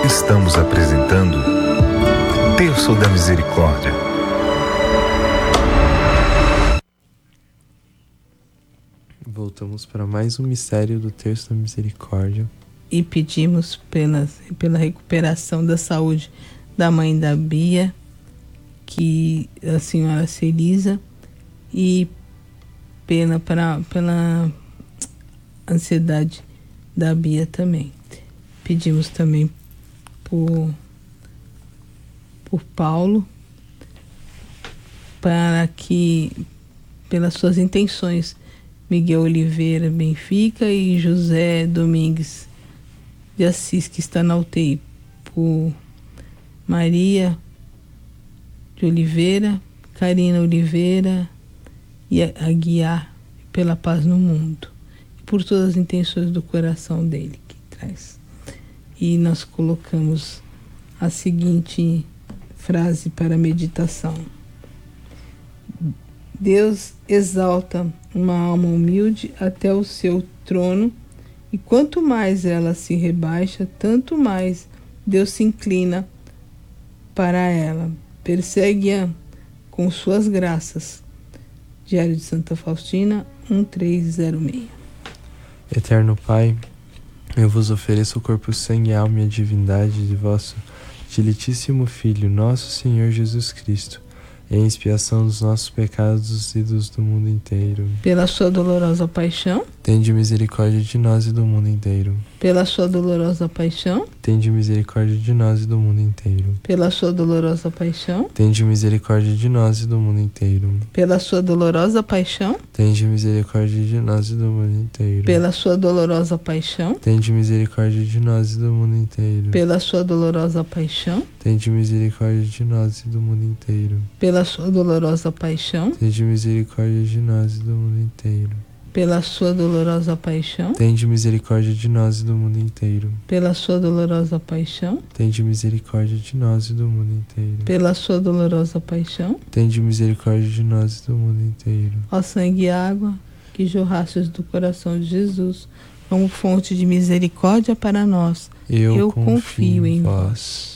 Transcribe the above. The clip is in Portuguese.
Estamos apresentando Terço da Misericórdia. Voltamos para mais um mistério do Terço da Misericórdia. E pedimos pela recuperação da saúde da mãe da Bia, que a senhora Celisa, e pela ansiedade da Bia também. Pedimos também por Paulo, para que, pelas suas intenções, Miguel Oliveira Benfica e José Domingues de Assis, que está na UTI, por Maria de Oliveira, Karina Oliveira e Aguiar, pela paz no mundo, por todas as intenções do coração dele que traz. E nós colocamos a seguinte frase para meditação: Deus exalta uma alma humilde até o seu trono, e quanto mais ela se rebaixa, tanto mais Deus se inclina para ela. Persegue-a com suas graças. Diário de Santa Faustina, 1306. Eterno Pai, eu vos ofereço o corpo, sangue e alma e a divindade de vosso diletíssimo Filho, nosso Senhor Jesus Cristo, em expiação dos nossos pecados e dos do mundo inteiro. Pela sua dolorosa paixão, tende misericórdia de nós e do mundo inteiro. Pela sua dolorosa paixão, tende misericórdia de nós e do mundo inteiro. Pela sua dolorosa paixão, tende misericórdia de nós e do mundo inteiro. Pela sua dolorosa paixão, tende misericórdia de nós e do mundo inteiro. Pela sua dolorosa paixão, tende misericórdia de nós e do mundo inteiro. Pela sua dolorosa paixão, tende misericórdia de nós e do mundo inteiro. Pela sua dolorosa paixão, tende misericórdia de nós e do mundo inteiro. Pela sua dolorosa paixão, tende misericórdia de nós e do mundo inteiro. Pela sua dolorosa paixão, tende misericórdia de nós e do mundo inteiro. Pela sua dolorosa paixão, tende misericórdia de nós e do mundo inteiro. Ó sangue e água que jorrastes do coração de Jesus, como fonte de misericórdia para nós, eu confio em vós.